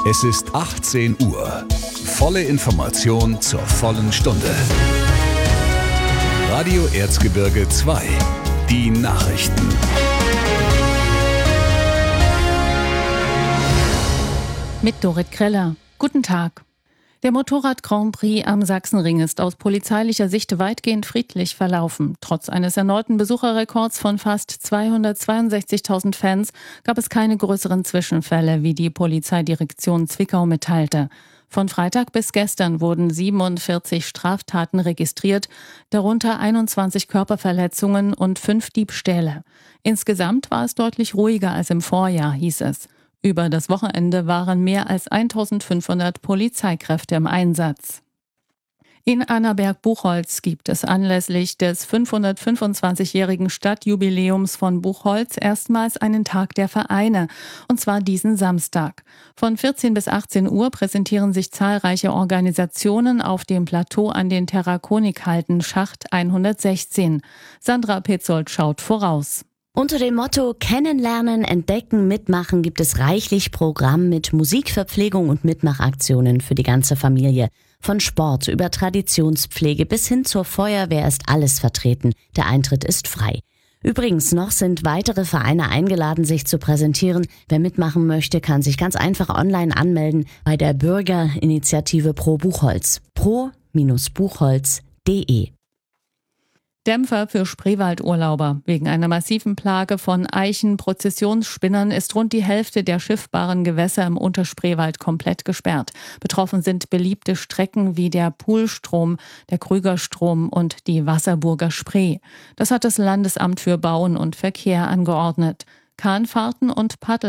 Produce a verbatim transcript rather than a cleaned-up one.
Es ist achtzehn Uhr. Volle Information zur vollen Stunde. Radio Erzgebirge zwei. Die Nachrichten. Mit Dorit Kreller. Guten Tag. Der Motorrad-Grand Prix am Sachsenring ist aus polizeilicher Sicht weitgehend friedlich verlaufen. Trotz eines erneuten Besucherrekords von fast zweihundertzweiundsechzigtausend Fans gab es keine größeren Zwischenfälle, wie die Polizeidirektion Zwickau mitteilte. Von Freitag bis gestern wurden siebenundvierzig Straftaten registriert, darunter einundzwanzig Körperverletzungen und fünf Diebstähle. Insgesamt war es deutlich ruhiger als im Vorjahr, hieß es. Über das Wochenende waren mehr als eintausendfünfhundert Polizeikräfte im Einsatz. In Annaberg-Buchholz gibt es anlässlich des fünfhundertfünfundzwanzigjährigen Stadtjubiläums von Buchholz erstmals einen Tag der Vereine, und zwar diesen Samstag. Von vierzehn bis achtzehn Uhr präsentieren sich zahlreiche Organisationen auf dem Plateau an den Terrakonikhalden Schacht hundertsechzehn. Sandra Petzold schaut voraus. Unter dem Motto Kennenlernen, Entdecken, Mitmachen gibt es reichlich Programm mit Musikverpflegung und Mitmachaktionen für die ganze Familie. Von Sport über Traditionspflege bis hin zur Feuerwehr ist alles vertreten. Der Eintritt ist frei. Übrigens noch sind weitere Vereine eingeladen, sich zu präsentieren. Wer mitmachen möchte, kann sich ganz einfach online anmelden bei der Bürgerinitiative Pro Buchholz. pro Bindestrich buchholz punkt de. Dämpfer für Spreewaldurlauber. Wegen einer massiven Plage von Eichen-Prozessionsspinnern ist rund die Hälfte der schiffbaren Gewässer im Unterspreewald komplett gesperrt. Betroffen sind beliebte Strecken wie der Poolstrom, der Krügerstrom und die Wasserburger Spree. Das hat das Landesamt für Bauen und Verkehr angeordnet. Kahnfahrten und Paddel